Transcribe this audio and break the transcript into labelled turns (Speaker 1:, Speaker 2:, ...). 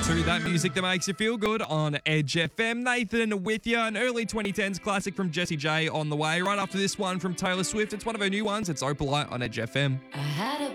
Speaker 1: To that music that makes you feel good on Edge FM. Nathan with you. An early 2010s classic from Jessie J on the way. Right after this one from Taylor Swift. It's one of her new ones. It's Opalite on Edge FM.
Speaker 2: I had a